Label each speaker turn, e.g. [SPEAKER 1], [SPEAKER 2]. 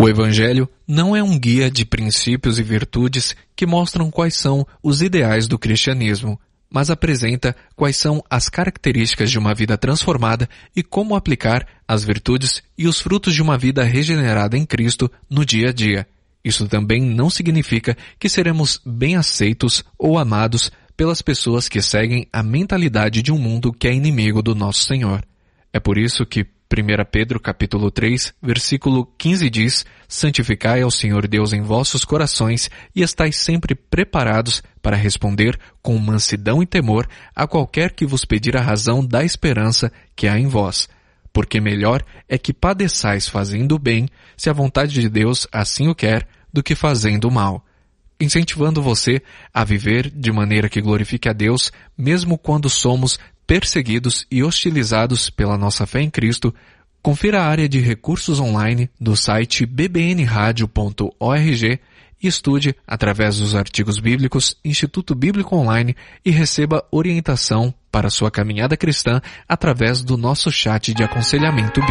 [SPEAKER 1] O Evangelho não é um guia de princípios e virtudes que mostram quais são os ideais do cristianismo, mas apresenta quais são as características de uma vida transformada e como aplicar as virtudes e os frutos de uma vida regenerada em Cristo no dia a dia. Isso também não significa que seremos bem aceitos ou amados pelas pessoas que seguem a mentalidade de um mundo que é inimigo do nosso Senhor. É por isso que 1 Pedro capítulo 3, versículo 15 diz: santificai ao Senhor Deus em vossos corações e estais sempre preparados para responder com mansidão e temor a qualquer que vos pedir a razão da esperança que há em vós. Porque melhor é que padeçais fazendo o bem, se a vontade de Deus assim o quer, do que fazendo o mal. Incentivando você a viver de maneira que glorifique a Deus, mesmo quando somos perseguidos e hostilizados pela nossa fé em Cristo, confira a área de recursos online do site bbnradio.org e estude, através dos artigos bíblicos, Instituto Bíblico Online e receba orientação para sua caminhada cristã através do nosso chat de aconselhamento bíblico.